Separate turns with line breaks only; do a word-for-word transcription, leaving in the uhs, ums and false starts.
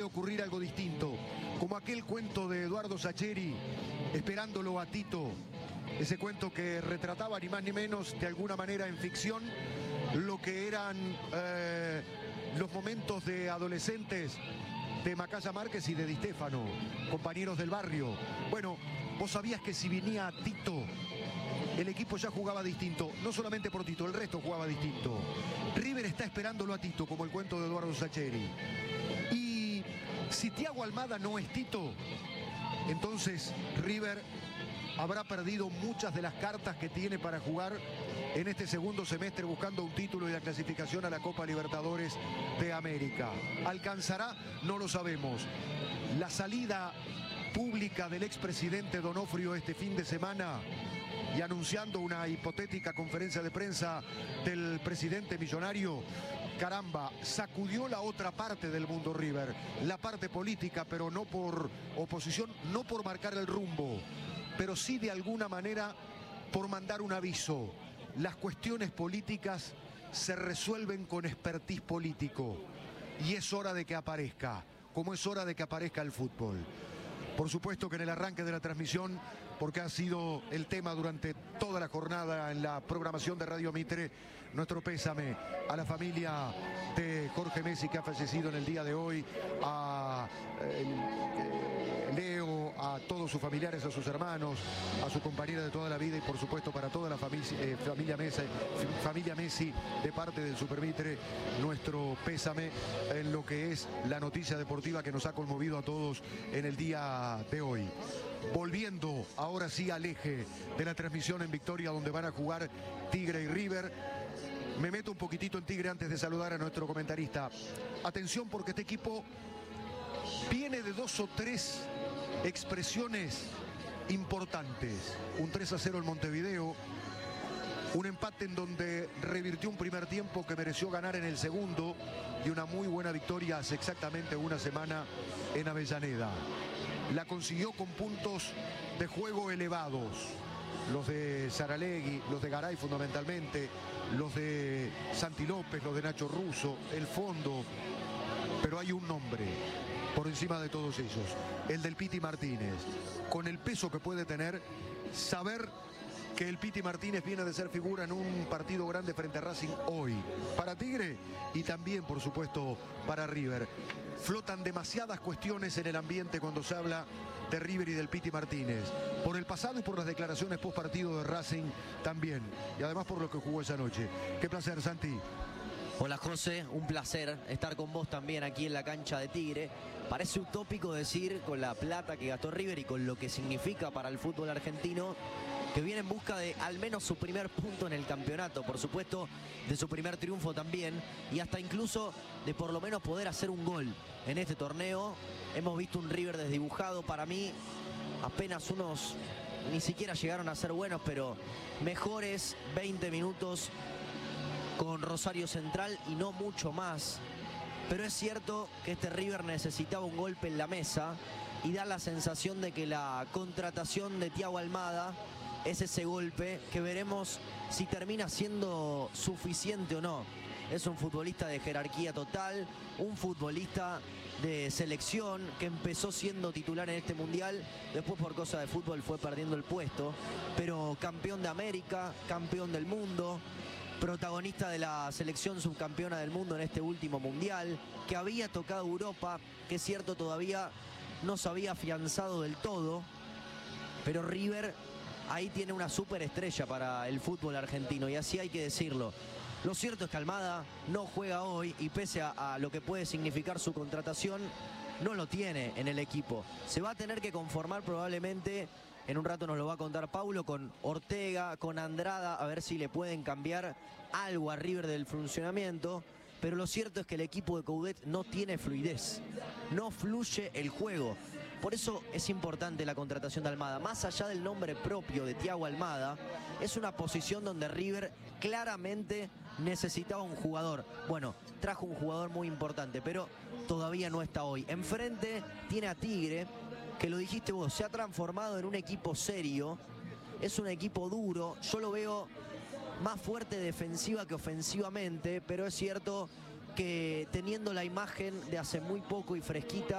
ocurrir algo distinto, como aquel cuento de Eduardo Sacheri, Esperándolo a Tito, ese cuento que retrataba ni más ni menos, de alguna manera en ficción, lo que eran eh, los momentos de adolescentes de Macaya Márquez y de Di Stéfano, compañeros del barrio. Bueno, vos sabías que si venía Tito, el equipo ya jugaba distinto, no solamente por Tito, el resto jugaba distinto. River está esperándolo a Tito, como el cuento de Eduardo Sacheri. Y si Thiago Almada no es Tito, entonces River habrá perdido muchas de las cartas que tiene para jugar en este segundo semestre, buscando un título y la clasificación a la Copa Libertadores de América. ¿Alcanzará? No lo sabemos. La salida pública del expresidente Donofrio este fin de semana y anunciando una hipotética conferencia de prensa del presidente millonario, caramba, sacudió la otra parte del mundo River, la parte política, pero no por oposición, no por marcar el rumbo, pero sí de alguna manera por mandar un aviso. Las cuestiones políticas se resuelven con expertise político y es hora de que aparezca, como es hora de que aparezca el fútbol. Por supuesto que en el arranque de la transmisión, porque ha sido el tema durante toda la jornada en la programación de Radio Mitre, nuestro pésame a la familia de Jorge Messi, que ha fallecido en el día de hoy, a eh, eh, Leo, a todos sus familiares, a sus hermanos, a su compañera de toda la vida y por supuesto para toda la familia, eh, familia, Messi, familia Messi de parte del Super Mitre, nuestro pésame en lo que es la noticia deportiva que nos ha conmovido a todos en el día de hoy. Volviendo ahora sí al eje de la transmisión en Victoria, donde van a jugar Tigre y River. Me meto un poquitito en Tigre antes de saludar a nuestro comentarista. Atención, porque este equipo viene de dos o tres expresiones importantes. Un tres a cero en Montevideo, un empate en donde revirtió un primer tiempo que mereció ganar en el segundo y una muy buena victoria hace exactamente una semana en Avellaneda. La consiguió con puntos de juego elevados. Los de Saralegui, los de Garay fundamentalmente, los de Santi López, los de Nacho Russo, el fondo. Pero hay un nombre por encima de todos ellos, el del Piti Martínez. Con el peso que puede tener, saber que el Piti Martínez viene de ser figura en un partido grande frente a Racing hoy. Para Tigre y también, por supuesto, para River. Flotan demasiadas cuestiones en el ambiente cuando se habla de River y del Piti Martínez. Por el pasado y por las declaraciones post partido de Racing también. Y además por lo que jugó esa noche. Qué placer, Santi.
Hola José, un placer estar con vos también aquí en la cancha de Tigre. Parece utópico decir, con la plata que gastó River y con lo que significa para el fútbol argentino, que viene en busca de al menos su primer punto en el campeonato, por supuesto de su primer triunfo también, y hasta incluso de por lo menos poder hacer un gol en este torneo. Hemos visto un River desdibujado, para mí apenas unos, ni siquiera llegaron a ser buenos, pero mejores veinte minutos con Rosario Central y no mucho más. Pero es cierto que este River necesitaba un golpe en la mesa y da la sensación de que la contratación de Thiago Almada es ese golpe que veremos si termina siendo suficiente o no. Es un futbolista de jerarquía total, un futbolista de selección que empezó siendo titular en este mundial, después por cosa de fútbol fue perdiendo el puesto, pero campeón de América, campeón del mundo, protagonista de la selección subcampeona del mundo en este último mundial, que había tocado Europa, que es cierto todavía no se había afianzado del todo, pero River ahí tiene una superestrella para el fútbol argentino y así hay que decirlo. Lo cierto es que Almada no juega hoy y pese a, a lo que puede significar su contratación, no lo tiene en el equipo. Se va a tener que conformar probablemente, en un rato nos lo va a contar Paulo, con Ortega, con Andrada, a ver si le pueden cambiar algo a River del funcionamiento. Pero lo cierto es que el equipo de Coudet no tiene fluidez, no fluye el juego. Por eso es importante la contratación de Almada. Más allá del nombre propio de Thiago Almada, es una posición donde River claramente necesitaba un jugador. Bueno, trajo un jugador muy importante, pero todavía no está hoy. Enfrente tiene a Tigre, que lo dijiste vos, se ha transformado en un equipo serio. Es un equipo duro, yo lo veo más fuerte defensiva que ofensivamente, pero es cierto que teniendo la imagen de hace muy poco y fresquita,